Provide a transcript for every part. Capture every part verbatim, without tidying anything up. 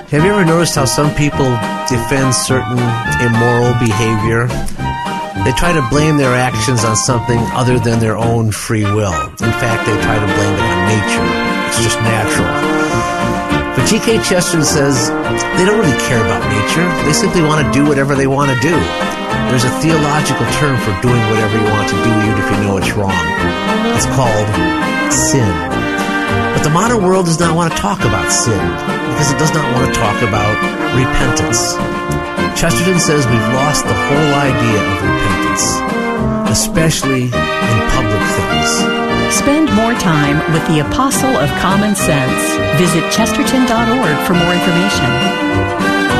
Have you ever noticed how some people defend certain immoral behavior? They try to blame their actions on something other than their own free will. In fact, they try to blame it on nature. It's just natural. But G K Chesterton says they don't really care about nature. They simply want to do whatever they want to do. There's a theological term for doing whatever you want to do, even if you know it's wrong. It's called sin. But the modern world does not want to talk about sin because it does not want to talk about repentance. Chesterton says we've lost the whole idea of repentance, especially in public things. Spend more time with the Apostle of Common Sense. Visit chesterton dot org for more information.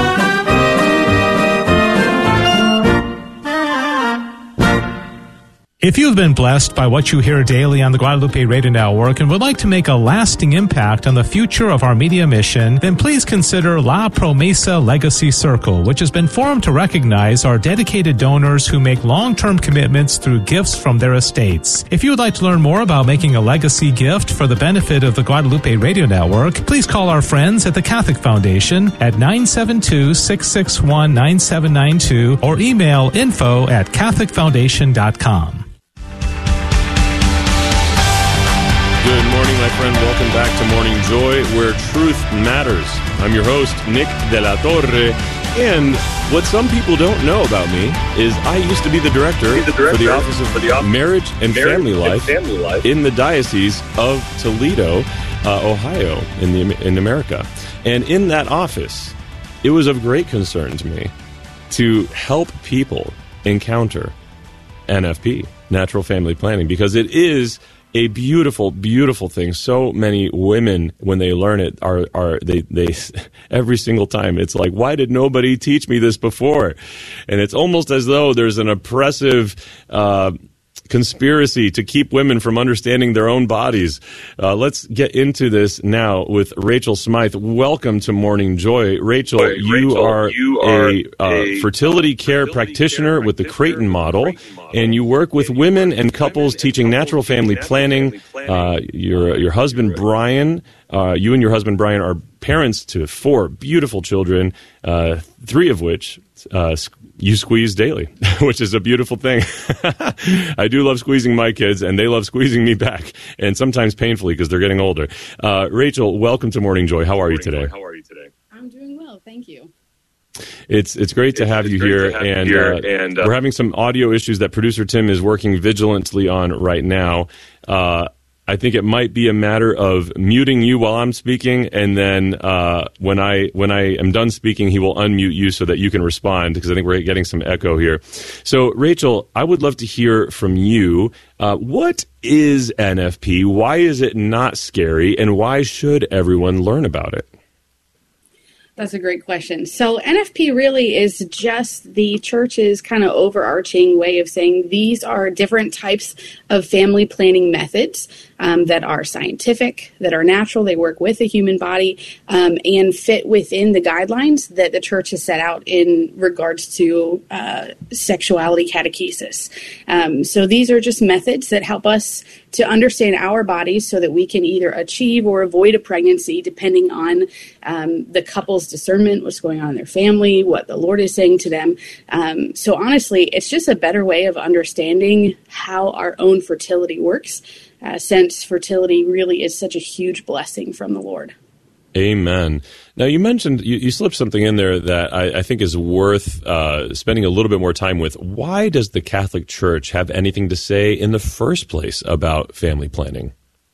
If you've been blessed by what you hear daily on the Guadalupe Radio Network and would like to make a lasting impact on the future of our media mission, then please consider La Promesa Legacy Circle, which has been formed to recognize our dedicated donors who make long-term commitments through gifts from their estates. If you would like to learn more about making a legacy gift for the benefit of the Guadalupe Radio Network, please call our friends at the Catholic Foundation at nine seven two, six six one, nine seven nine two or email info at catholic foundation dot com. Good morning, my friend. Welcome back to Morning Joy, where truth matters. I'm your host, Nick De La Torre, and what some people don't know about me is I used to be the director, the director for the Office of the Office Marriage and Marriage Family, and Life, Family Life in the Diocese of Toledo, uh, Ohio, in the in America. And in that office, it was of great concern to me to help people encounter N F P, Natural Family Planning, because it is a beautiful, beautiful thing. So many women, when they learn it, are are they they every single time it's like, why did nobody teach me this before? And it's almost as though there's an oppressive uh, conspiracy to keep women from understanding their own bodies. Uh, let's get into this now with Rachel Smythe. Welcome to Morning Joy. Rachel, Wait, you, Rachel are you are a, uh, a fertility care fertility practitioner care with the Creighton model, and you work with women and couples teaching natural family planning. Uh, your, your husband, Brian, uh, you and your husband, Brian, are parents to four beautiful children, uh, three of which uh, you squeeze daily, which is a beautiful thing. I do love squeezing my kids, and they love squeezing me back, and sometimes painfully because they're getting older. Uh, Rachel, welcome to Morning Joy. How are you today? How are you today? I'm doing well, thank you. It's it's great to it's, have it's you here, have and, you here uh, and uh, we're having some audio issues that producer Tim is working vigilantly on right now. Uh, I think it might be a matter of muting you while I'm speaking, and then uh, when I when I am done speaking, he will unmute you so that you can respond, because I think we're getting some echo here. So, Rachel, I would love to hear from you. Uh, what is N F P? Why is it not scary, and why should everyone learn about it? That's a great question. So N F P really is just the church's kind of overarching way of saying these are different types of family planning methods um, that are scientific, that are natural, they work with the human body, um, and fit within the guidelines that the church has set out in regards to uh, sexuality catechesis. Um, so these are just methods that help us to understand our bodies so that we can either achieve or avoid a pregnancy depending on um, the couple's discernment, what's going on in their family, what the Lord is saying to them. Um, so honestly, it's just a better way of understanding how our own fertility works, uh, since fertility really is such a huge blessing from the Lord. Amen. Now, you mentioned, you, you slipped something in there that I, I think is worth uh, spending a little bit more time with. Why does the Catholic Church have anything to say in the first place about family planning?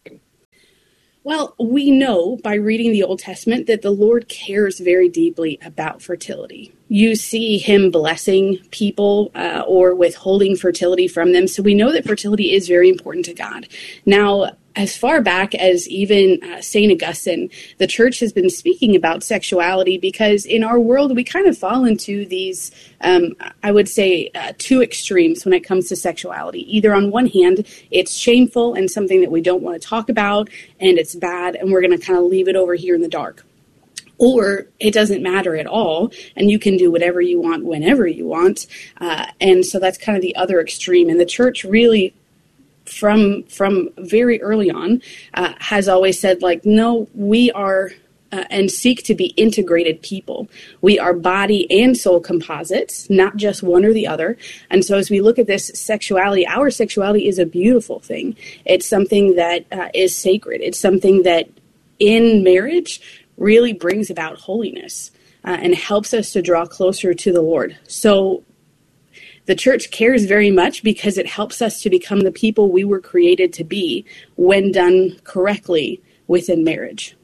Well, we know by reading the Old Testament that the Lord cares very deeply about fertility. You see him blessing people uh, or withholding fertility from them. So we know that fertility is very important to God. Now, as far back as even uh, Saint Augustine, the church has been speaking about sexuality because in our world, we kind of fall into these, um, I would say, uh, two extremes when it comes to sexuality. Either on one hand, it's shameful and something that we don't want to talk about, and it's bad, and we're going to kind of leave it over here in the dark. Or it doesn't matter at all, and you can do whatever you want whenever you want. Uh, and so that's kind of the other extreme. And the church really, from from very early on, uh, has always said, like, no, we are uh, and seek to be integrated people. We are body and soul composites, not just one or the other. And so as we look at this sexuality, our sexuality is a beautiful thing. It's something that uh, is sacred. It's something that in marriage really brings about holiness uh, and helps us to draw closer to the Lord. So the church cares very much because it helps us to become the people we were created to be when done correctly within marriage.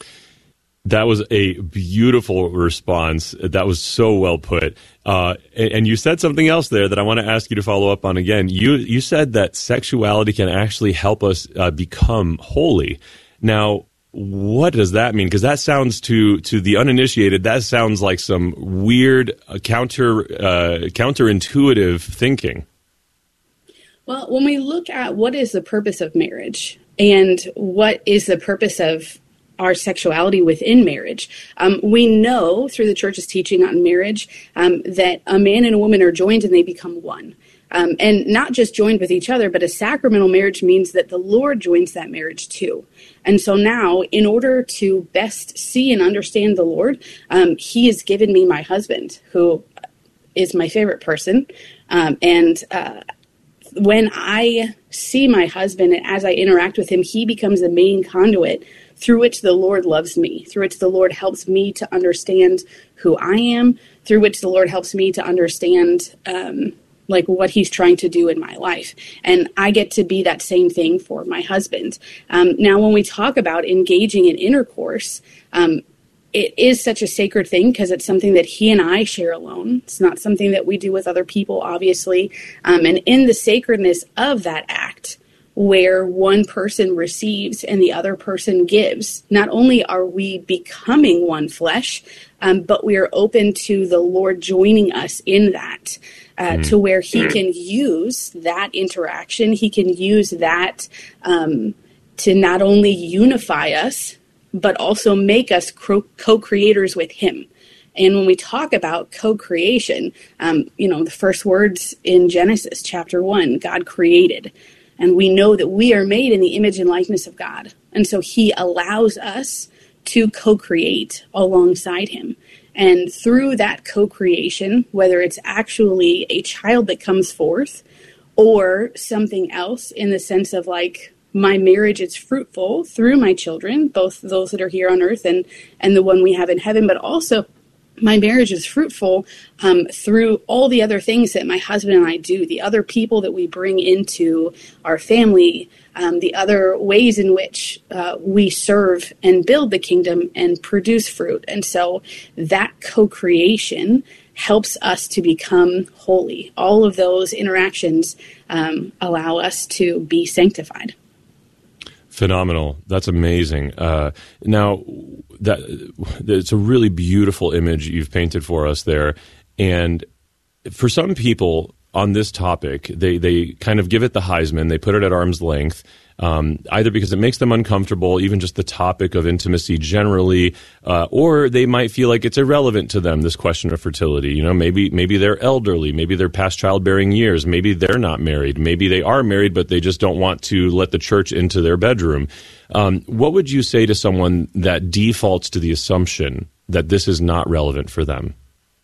That was a beautiful response. That was so well put. Uh, and, and you said something else there that I want to ask you to follow up on again. You you said that sexuality can actually help us uh, become holy. Now, what does that mean? Because that sounds to to the uninitiated, that sounds like some weird uh, counter uh, counterintuitive thinking. Well, when we look at what is the purpose of marriage and what is the purpose of our sexuality within marriage, um, we know through the church's teaching on marriage um, that a man and a woman are joined and they become one. Um, and not just joined with each other, but a sacramental marriage means that the Lord joins that marriage too. And so now, in order to best see and understand the Lord, um, he has given me my husband, who is my favorite person. Um, and uh, when I see my husband and as I interact with him, he becomes the main conduit through which the Lord loves me, through which the Lord helps me to understand who I am, through which the Lord helps me to understand um like what he's trying to do in my life. And I get to be that same thing for my husband. Um, now, when we talk about engaging in intercourse, um, it is such a sacred thing because it's something that he and I share alone. It's not something that we do with other people, obviously. Um, and in the sacredness of that act, where one person receives and the other person gives, not only are we becoming one flesh, um, but we are open to the Lord joining us in that. Uh, to where he can use that interaction, he can use that um, to not only unify us, but also make us co- co-creators with him. And when we talk about co-creation, um, you know, the first words in Genesis chapter one, God created. And we know that we are made in the image and likeness of God. And so he allows us to co-create alongside him. And through that co-creation, whether it's actually a child that comes forth or something else in the sense of like my marriage is fruitful through my children, both those that are here on earth and, and the one we have in heaven, but also my marriage is fruitful um, through all the other things that my husband and I do, the other people that we bring into our family, um, the other ways in which uh, we serve and build the kingdom and produce fruit. And so that co-creation helps us to become holy. All of those interactions um, allow us to be sanctified. Phenomenal. That's amazing. Uh, now, that it's a really beautiful image you've painted for us there. And for some people on this topic, they, they kind of give it the Heisman. They put it at arm's length, um, either because it makes them uncomfortable, even just the topic of intimacy generally, uh, or they might feel like it's irrelevant to them, this question of fertility. You know, maybe maybe they're elderly, maybe they're past childbearing years, maybe they're not married, maybe they are married, but they just don't want to let the church into their bedroom. Um, what would you say to someone that defaults to the assumption that this is not relevant for them?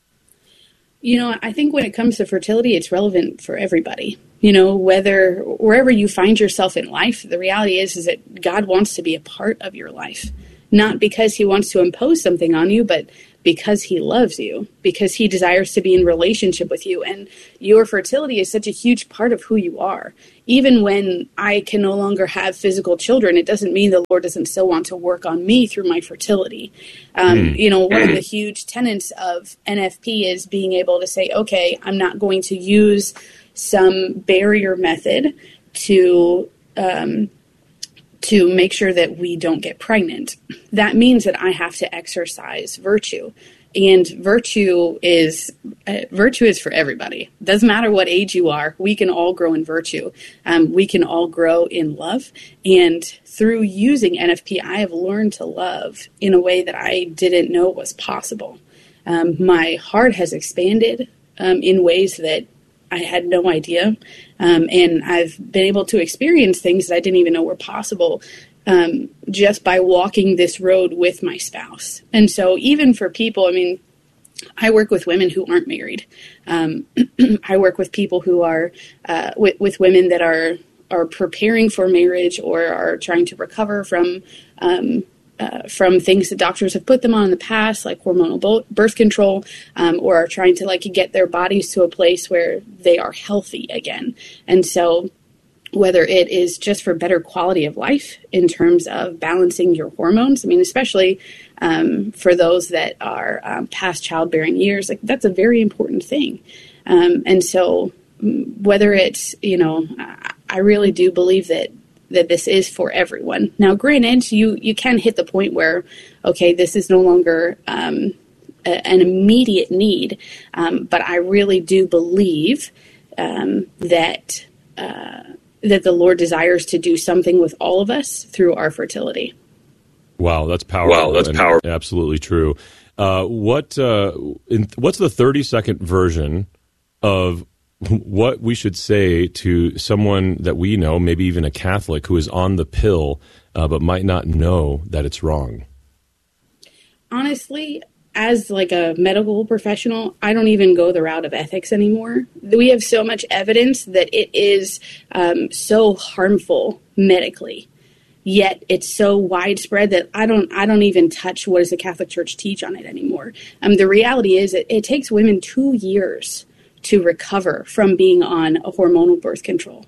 You know, I think when it comes to fertility, it's relevant for everybody. You know, whether wherever you find yourself in life, the reality is, is that God wants to be a part of your life, not because he wants to impose something on you, but because he loves you, because he desires to be in relationship with you. And your fertility is such a huge part of who you are. Even when I can no longer have physical children, it doesn't mean the Lord doesn't still want to work on me through my fertility. Um, mm. You know, one of the huge tenets of N F P is being able to say, okay, I'm not going to use some barrier method to um, to make sure that we don't get pregnant. That means that I have to exercise virtue. And virtue is uh, virtue is for everybody. Doesn't matter what age you are. We can all grow in virtue. Um, we can all grow in love. And through using N F P, I have learned to love in a way that I didn't know was possible. Um, my heart has expanded um, in ways that I had no idea. Um, and I've been able to experience things that I didn't even know were possible um, just by walking this road with my spouse. And so even for people, I mean, I work with women who aren't married. Um, I work with people who are, uh, with, with women that are, are preparing for marriage or are trying to recover from, um, uh, from things that doctors have put them on in the past, like hormonal birth control, um, or are trying to like get their bodies to a place where they are healthy again. And so whether it is just for better quality of life in terms of balancing your hormones, I mean, especially um, for those that are um, past childbearing years, like that's a very important thing. Um, and so whether it's, you know, I really do believe that that this is for everyone. Now, granted, you, you can hit the point where, okay, this is no longer um, a, an immediate need, um, but I really do believe um, that uh, that the Lord desires to do something with all of us through our fertility. Wow, that's powerful. Wow, that's powerful. Absolutely true. Uh, what uh, in, what's the thirty second version of what we should say to someone that we know, maybe even a Catholic, who is on the pill uh, but might not know that it's wrong? Honestly, as like a medical professional, I don't even go the route of ethics anymore. We have so much evidence that it is um, so harmful medically, yet it's so widespread that I don't I don't even touch what does the Catholic Church teach on it anymore. Um, the reality is that it takes women two years to recover from being on a hormonal birth control.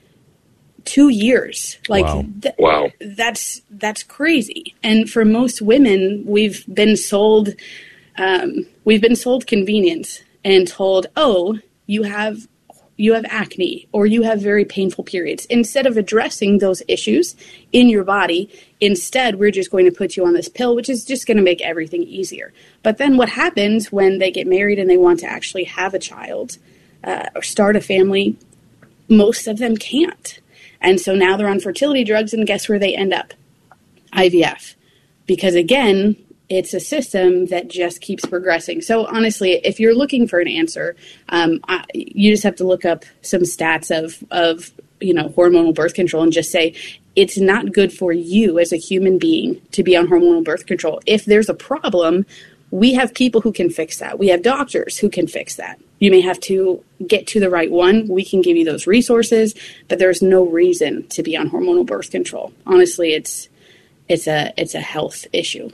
Two years. Like, wow. Th- wow. That's, that's crazy. And for most women, we've been sold, um, we've been sold convenience and told, oh, you have, you have acne or you have very painful periods. Instead of addressing those issues in your body, instead, we're just going to put you on this pill, which is just going to make everything easier. But then what happens when they get married and they want to actually have a child uh, or start a family? Most of them can't. And so now they're on fertility drugs, and guess where they end up? I V F. Because again, it's a system that just keeps progressing. So honestly, if you're looking for an answer, um, I, you just have to look up some stats of, of, you know, hormonal birth control and just say, it's not good for you as a human being to be on hormonal birth control. If there's a problem, we have people who can fix that. We have doctors who can fix that. You may have to get to the right one. We can give you those resources, but there's no reason to be on hormonal birth control. Honestly, it's it's a it's a health issue.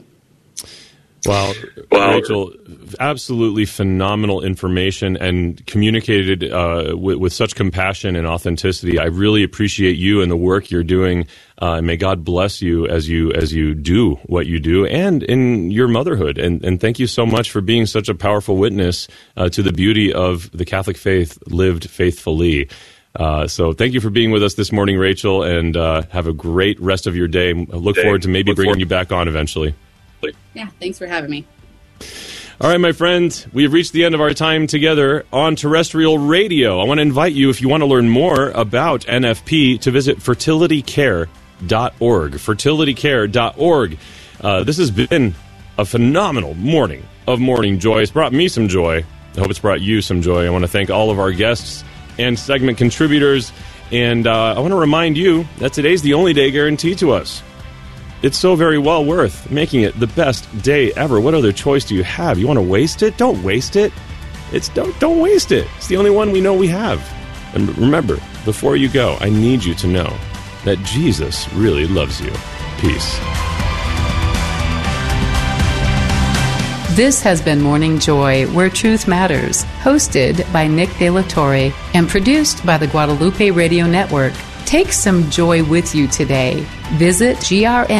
Wow. wow. Rachel, absolutely phenomenal information and communicated uh, with, with such compassion and authenticity. I really appreciate you and the work you're doing. Uh, and may God bless you as you as you do what you do and in your motherhood. And, and thank you so much for being such a powerful witness uh, to the beauty of the Catholic faith lived faithfully. Uh, so thank you for being with us this morning, Rachel, and uh, have a great rest of your day. I look day. forward to maybe look bringing forward. you back on eventually. Yeah, thanks for having me. All right, my friend, we have reached the end of our time together on terrestrial radio. I want to invite you, if you want to learn more about N F P, to visit fertility care dot org. fertility care dot org. Uh, this has been a phenomenal morning of Morning Joy. It's brought me some joy. I hope it's brought you some joy. I want to thank all of our guests and segment contributors. And uh, I want to remind you that today's the only day guaranteed to us. It's so very well worth making it the best day ever. What other choice do you have? You want to waste it? Don't waste it. It's don't don't waste it. It's the only one we know we have. And remember, before you go, I need you to know that Jesus really loves you. Peace. This has been Morning Joy, Where Truth Matters, hosted by Nick De La Torre and produced by the Guadalupe Radio Network. Take some joy with you today. Visit G R N